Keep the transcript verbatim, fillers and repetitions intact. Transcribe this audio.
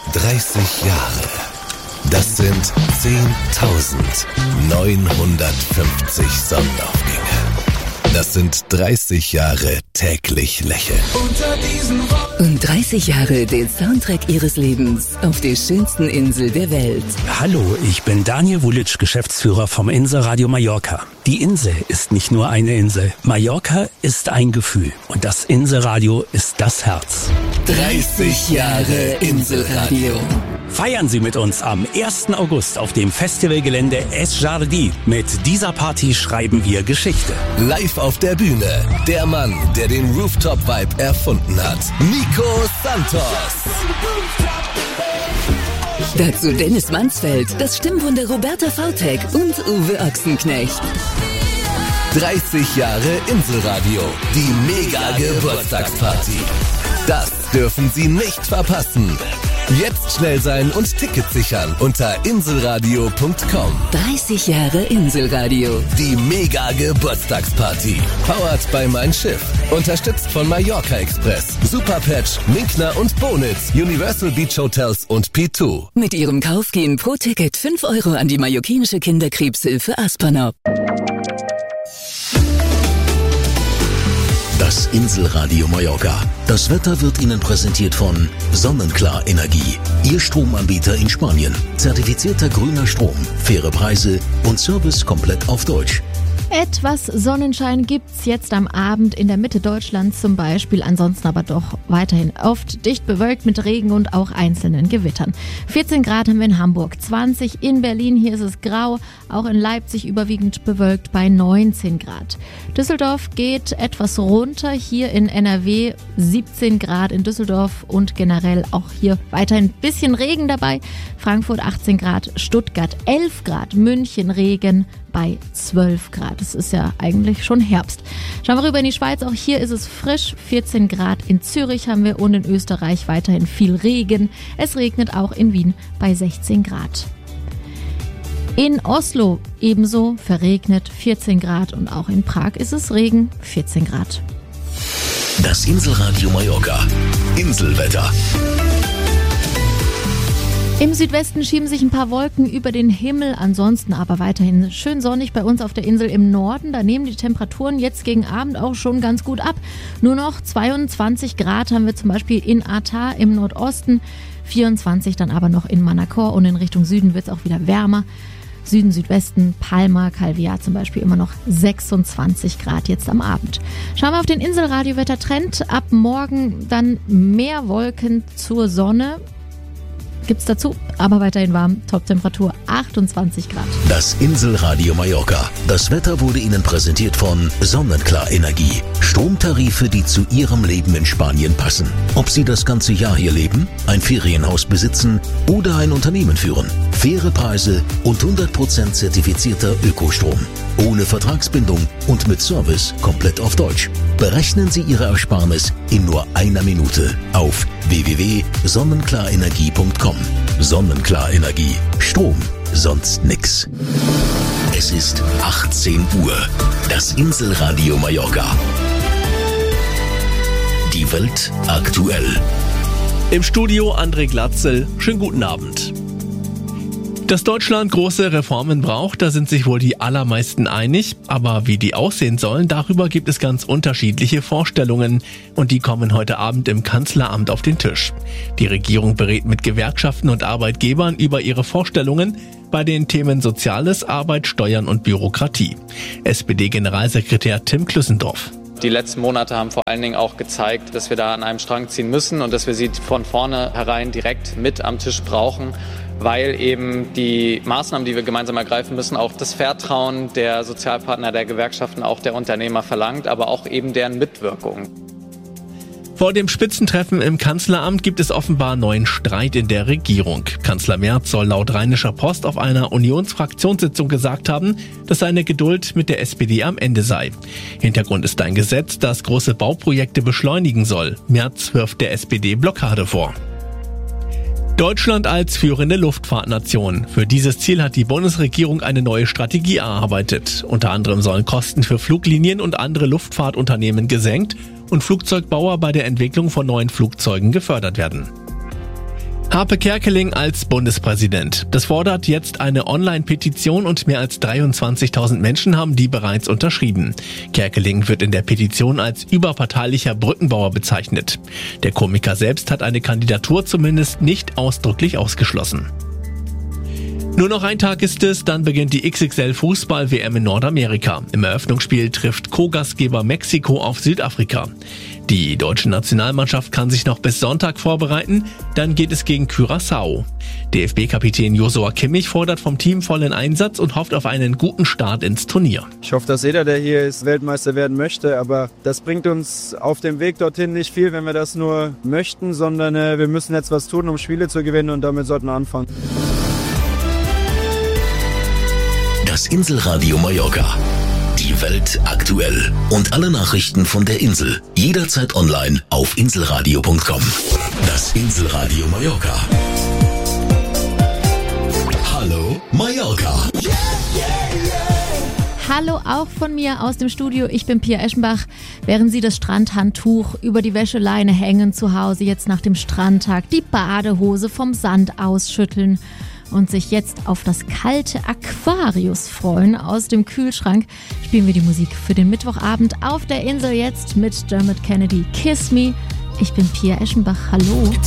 dreißig Jahre. Das sind zehntausendneunhundertfünfzig Sonnenaufgänge. Das sind dreißig Jahre täglich lächeln. Und dreißig Jahre den Soundtrack Ihres Lebens auf der schönsten Insel der Welt. Hallo, ich bin Daniel Vulic, Geschäftsführer vom Inselradio Mallorca. Die Insel ist nicht nur eine Insel. Mallorca ist ein Gefühl. Und das Inselradio ist das Herz. dreißig Jahre Inselradio. Feiern Sie mit uns am ersten August auf dem Festivalgelände Es Jardí. Mit dieser Party schreiben wir Geschichte. Live auf der Bühne, der Mann, der den Rooftop-Vibe erfunden hat. Nico Santos. Dazu Dennis Mansfeld, das Stimmwunder Roberta Vautek und Uwe Ochsenknecht. dreißig Jahre Inselradio, die Mega-Geburtstagsparty. Das dürfen Sie nicht verpassen. Jetzt schnell sein und Tickets sichern unter inselradio punkt com. dreißig Jahre Inselradio. Die Mega-Geburtstagsparty. Powered by Mein Schiff. Unterstützt von Mallorca Express, Superpatch, Minkner und Bonitz, Universal Beach Hotels und P zwei. Mit Ihrem Kauf gehen pro Ticket fünf Euro an die mallorquinische Kinderkrebshilfe Aspernop. Das Inselradio Mallorca. Das Wetter wird Ihnen präsentiert von Sonnenklar Energie. Ihr Stromanbieter in Spanien. Zertifizierter grüner Strom, faire Preise und Service komplett auf Deutsch. Etwas Sonnenschein gibt's jetzt am Abend in der Mitte Deutschlands zum Beispiel, ansonsten aber doch weiterhin oft dicht bewölkt mit Regen und auch einzelnen Gewittern. vierzehn Grad haben wir in Hamburg, zwanzig in Berlin, hier ist es grau, auch in Leipzig überwiegend bewölkt bei neunzehn Grad. Düsseldorf geht etwas runter, hier in N R W siebzehn Grad in Düsseldorf und generell auch hier weiterhin ein bisschen Regen dabei. Frankfurt achtzehn Grad, Stuttgart elf Grad, München Regen bei zwölf Grad. Es ist ja eigentlich schon Herbst. Schauen wir rüber in die Schweiz. Auch hier ist es frisch. vierzehn Grad in Zürich haben wir und in Österreich weiterhin viel Regen. Es regnet auch in Wien bei sechzehn Grad. In Oslo ebenso verregnet vierzehn Grad und auch in Prag ist es Regen vierzehn Grad. Das Inselradio Mallorca. Inselwetter. Im Südwesten schieben sich ein paar Wolken über den Himmel, ansonsten aber weiterhin schön sonnig bei uns auf der Insel im Norden. Da nehmen die Temperaturen jetzt gegen Abend auch schon ganz gut ab. Nur noch zweiundzwanzig Grad haben wir zum Beispiel in Arta im Nordosten, vierundzwanzig dann aber noch in Manacor und in Richtung Süden wird es auch wieder wärmer. Süden, Südwesten, Palma, Calviá zum Beispiel immer noch sechsundzwanzig Grad jetzt am Abend. Schauen wir auf den Inselradio-Wettertrend. Ab morgen dann mehr Wolken zur Sonne. Gibt's dazu, aber weiterhin warm, Toptemperatur achtundzwanzig Grad. Das Inselradio Mallorca. Das Wetter wurde Ihnen präsentiert von Sonnenklar Energie. Stromtarife, die zu Ihrem Leben in Spanien passen. Ob Sie das ganze Jahr hier leben, ein Ferienhaus besitzen oder ein Unternehmen führen. Faire Preise und hundert Prozent zertifizierter Ökostrom. Ohne Vertragsbindung und mit Service komplett auf Deutsch. Berechnen Sie Ihre Ersparnis in nur einer Minute auf w w w punkt sonnenklarenergie punkt com. Sonnenklar Energie. Strom, sonst nix. Es ist achtzehn Uhr. Das Inselradio Mallorca. Die Welt aktuell. Im Studio André Glatzel. Schönen guten Abend. Dass Deutschland große Reformen braucht, da sind sich wohl die allermeisten einig. Aber wie die aussehen sollen, darüber gibt es ganz unterschiedliche Vorstellungen. Und die kommen heute Abend im Kanzleramt auf den Tisch. Die Regierung berät mit Gewerkschaften und Arbeitgebern über ihre Vorstellungen bei den Themen Soziales, Arbeit, Steuern und Bürokratie. S P D-Generalsekretär Tim Klüssendorf. Die letzten Monate haben vor allen Dingen auch gezeigt, dass wir da an einem Strang ziehen müssen und dass wir sie von vornherein direkt mit am Tisch brauchen, weil eben die Maßnahmen, die wir gemeinsam ergreifen müssen, auch das Vertrauen der Sozialpartner, der Gewerkschaften, auch der Unternehmer verlangt, aber auch eben deren Mitwirkung. Vor dem Spitzentreffen im Kanzleramt gibt es offenbar neuen Streit in der Regierung. Kanzler Merz soll laut Rheinischer Post auf einer Unionsfraktionssitzung gesagt haben, dass seine Geduld mit der S P D am Ende sei. Hintergrund ist ein Gesetz, das große Bauprojekte beschleunigen soll. Merz wirft der S P D Blockade vor. Deutschland als führende Luftfahrtnation. Für dieses Ziel hat die Bundesregierung eine neue Strategie erarbeitet. Unter anderem sollen Kosten für Fluglinien und andere Luftfahrtunternehmen gesenkt und Flugzeugbauer bei der Entwicklung von neuen Flugzeugen gefördert werden. Harpe Kerkeling als Bundespräsident. Das fordert jetzt eine Online-Petition und mehr als dreiundzwanzigtausend Menschen haben die bereits unterschrieben. Kerkeling wird in der Petition als überparteilicher Brückenbauer bezeichnet. Der Komiker selbst hat eine Kandidatur zumindest nicht ausdrücklich ausgeschlossen. Nur noch ein Tag ist es, dann beginnt die X X L-Fußball-W M in Nordamerika. Im Eröffnungsspiel trifft Co-Gastgeber Mexiko auf Südafrika. Die deutsche Nationalmannschaft kann sich noch bis Sonntag vorbereiten, dann geht es gegen Curaçao. D F B-Kapitän Josua Kimmich fordert vom Team vollen Einsatz und hofft auf einen guten Start ins Turnier. Ich hoffe, dass jeder, der hier ist, Weltmeister werden möchte, aber das bringt uns auf dem Weg dorthin nicht viel, wenn wir das nur möchten, sondern äh, wir müssen jetzt was tun, um Spiele zu gewinnen und damit sollten wir anfangen. Das Inselradio Mallorca. Die Welt aktuell. Und alle Nachrichten von der Insel. Jederzeit online auf inselradio punkt com. Das Inselradio Mallorca. Hallo Mallorca. Yeah, yeah, yeah. Hallo auch von mir aus dem Studio. Ich bin Pia Eschenbach. Während Sie das Strandhandtuch über die Wäscheleine hängen zu Hause jetzt nach dem Strandtag, die Badehose vom Sand ausschütteln und sich jetzt auf das kalte Aquarius freuen aus dem Kühlschrank, spielen wir die Musik für den Mittwochabend auf der Insel jetzt mit Dermot Kennedy. Kiss Me. Ich bin Pia Eschenbach. Hallo.